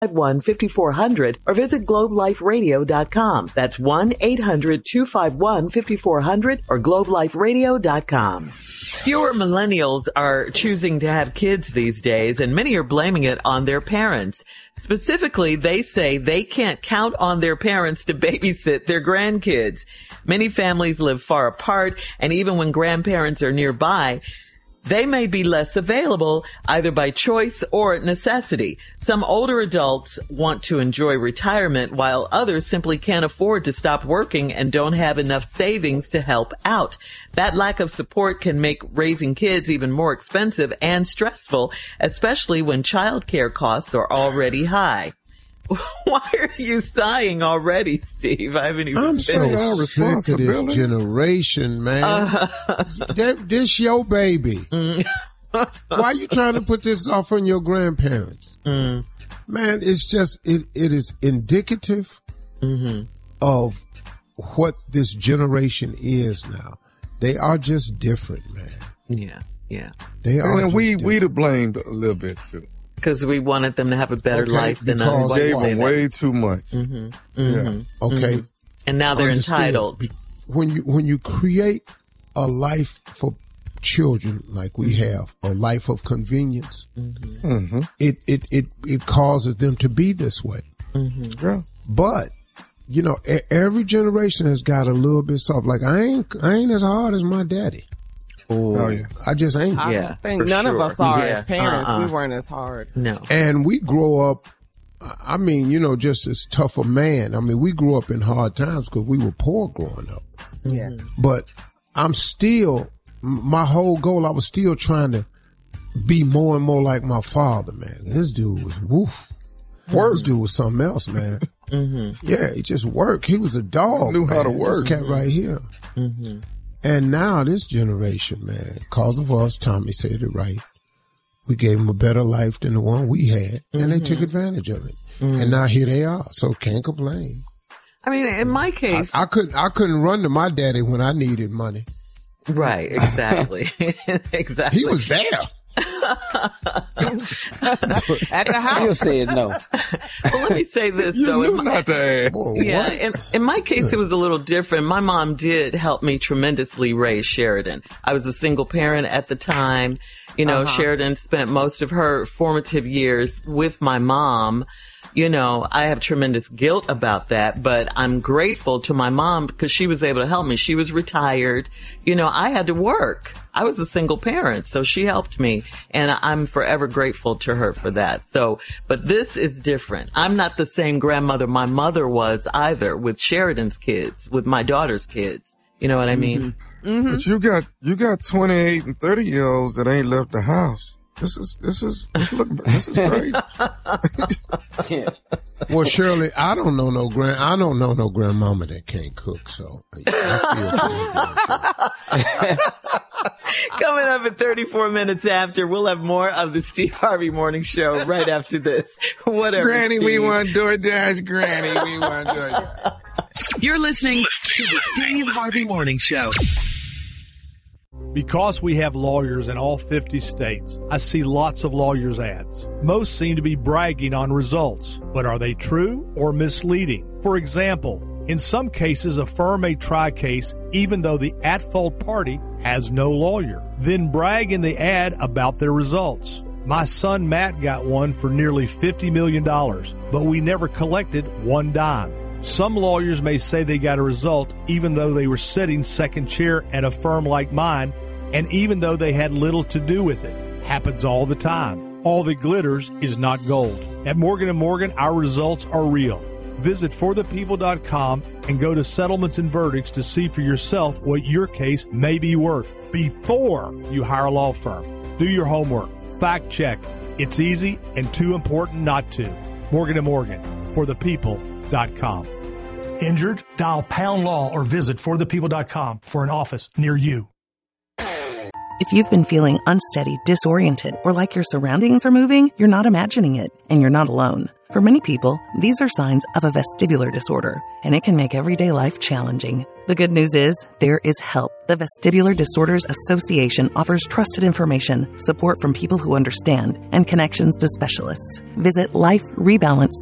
1-800-251-5400 or visit globeliferadio.com. That's 1-800-251-5400 or globeliferadio.com. Fewer millennials are choosing to have kids these days, and many are blaming it on their parents. Specifically, they say they can't count on their parents to babysit their grandkids. Many families live far apart, and even when grandparents are nearby, they may be less available either by choice or necessity. Some older adults want to enjoy retirement while others simply can't afford to stop working and don't have enough savings to help out. That lack of support can make raising kids even more expensive and stressful, especially when childcare costs are already high. Why are you sighing already, Steve? I haven't even finished. I'm so sick of this generation, man. This your baby. Why are you trying to put this off on your grandparents? Man, it's just, it is indicative of what this generation is now. They are just different, man. Yeah. They are. And we to blame a little bit, too. Because we wanted them to have a better life than us. We gave them way too much. Okay. And now they're entitled. When you create a life for children like we have, a life of convenience, it causes them to be this way. Yeah. But you know, every generation has got a little bit soft. Like I ain't as hard as my daddy. Oh, yeah. I just ain't. I think none of us are as parents. We weren't as hard. No. And we grow up, I mean, you know, just as tough a man. I mean, we grew up in hard times because we were poor growing up. Yeah. But I'm still, my whole goal, I was still trying to be more and more like my father, man. This dude was, woof. This dude was something else, man. Yeah, he just worked. He was a dog. Knew how to work. This cat right here. And now this generation, man, cause of us, Tommy said it right. We gave them a better life than the one we had, and they took advantage of it. And now here they are, so can't complain. I mean, in my case, I couldn't run to my daddy when I needed money. Right, exactly. Exactly. He was there. At the house. Still said no. Well, let me say this, though. You knew not to ask. Yeah, in my case, it was a little different. My mom did help me tremendously raise Sheridan. I was a single parent at the time. You know, Sheridan spent most of her formative years with my mom. You know, I have tremendous guilt about that, but I'm grateful to my mom because she was able to help me. She was retired. You know, I had to work. I was a single parent, so she helped me, and I'm forever grateful to her for that. So, but this is different. I'm not the same grandmother my mother was either with Sheridan's kids, with my daughter's kids. You know what I mean? But you got 28 and 30-year-olds that ain't left the house. This is crazy. Yeah. Well, Shirley, I don't know no grandmama that can't cook, so I feel Coming up at 34 minutes after, we'll have more of the Steve Harvey Morning Show right after this. Whatever, Granny, Steve. we want DoorDash. Granny, we want DoorDash. You're listening to the Steve Harvey Morning Show. Because we have lawyers in all 50 states, I see lots of lawyers' ads. Most seem to be bragging on results, but are they true or misleading? For example, in some cases, a firm may try a case even though the at-fault party has no lawyer, then brag in the ad about their results. My son Matt got one for nearly $50 million, but we never collected one dime. Some lawyers may say they got a result even though they were sitting second chair at a firm like mine, and even though they had little to do with it. Happens all the time. All that glitters is not gold. At Morgan & Morgan, our results are real. Visit forthepeople.com and go to settlements and verdicts to see for yourself what your case may be worth before you hire a law firm. Do your homework. Fact check. It's easy and too important not to. Morgan & Morgan, forthepeople.com. Injured? Dial pound law or visit forthepeople.com for an office near you. If you've been feeling unsteady, disoriented, or like your surroundings are moving, you're not imagining it, and you're not alone. For many people, these are signs of a vestibular disorder, and it can make everyday life challenging. The good news is, there is help. The Vestibular Disorders Association offers trusted information, support from people who understand, and connections to specialists. Visit liferebalance